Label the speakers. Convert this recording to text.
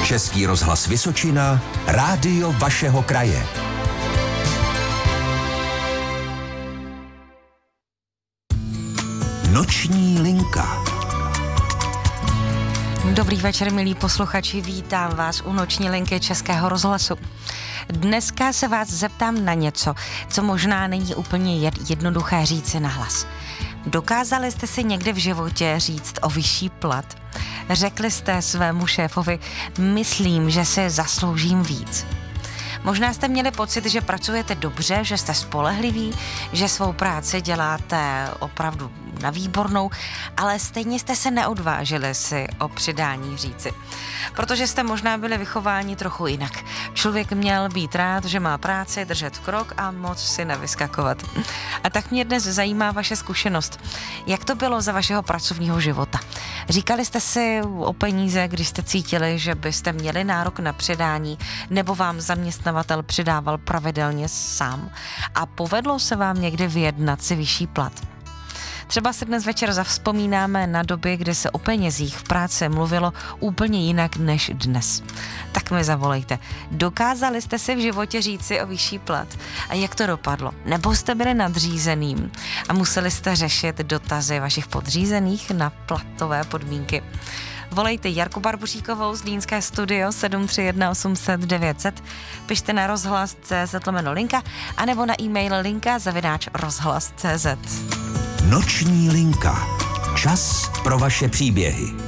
Speaker 1: Český rozhlas Vysočina, rádio vašeho kraje. Noční linka.
Speaker 2: Dobrý večer, milí posluchači, vítám vás u Noční linky Českého rozhlasu. Dneska se vás zeptám na něco, co možná není úplně jednoduché říci nahlas. Dokázali jste si někdy v životě říct o vyšší plat? Řekli jste svému šéfovi, myslím, že si zasloužím víc. Možná jste měli pocit, že pracujete dobře, že jste spolehliví, že svou práci děláte opravdu na výbornou, ale stejně jste se neodvážili si o přidání říci. Protože jste možná byli vychováni trochu jinak. Člověk měl být rád, že má práci, držet krok a moc si nevyskakovat. A tak mě dnes zajímá vaše zkušenost. Jak to bylo za vašeho pracovního života? Říkali jste si o peníze, když jste cítili, že byste měli nárok na přidání, nebo vám zaměstnavatel přidával pravidelně sám? A povedlo se vám někdy vyjednat si vyšší plat? Třeba se dnes večer zavzpomínáme na doby, kdy se o penězích v práci mluvilo úplně jinak než dnes. Tak mi zavolejte. Dokázali jste si v životě říci o vyšší plat? A jak to dopadlo? Nebo jste byli nadřízeným a museli jste řešit dotazy vašich podřízených na platové podmínky? Volejte Jarku Barboříkovou z Zlínské studio 731 800 900, pište na rozhlas.cz/linka anebo na e-mail linka@rozhlas.cz.
Speaker 1: Noční linka. Čas pro vaše příběhy.